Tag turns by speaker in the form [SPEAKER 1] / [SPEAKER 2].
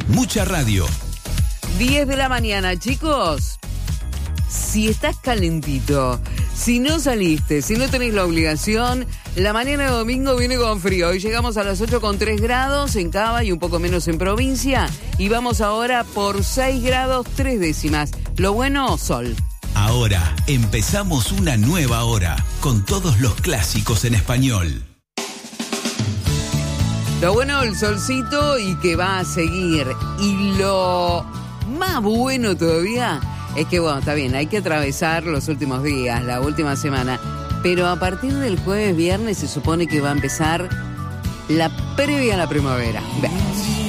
[SPEAKER 1] Mucha radio.
[SPEAKER 2] 10 de la mañana, chicos. Si estás calentito, si no saliste, si no tenés la obligación, la mañana de domingo viene con frío. Hoy llegamos a las 8,3 grados en Cava y un poco menos en provincia. Y vamos ahora por 6 grados 3 décimas. Lo bueno, sol.
[SPEAKER 1] Ahora empezamos una nueva hora con todos los clásicos en español.
[SPEAKER 2] Lo bueno, el solcito y que va a seguir. Y lo más bueno todavía es que, bueno, está bien, hay que atravesar los últimos días, la última semana. Pero a partir del jueves, viernes, se supone que va a empezar la previa a la primavera. Veamos.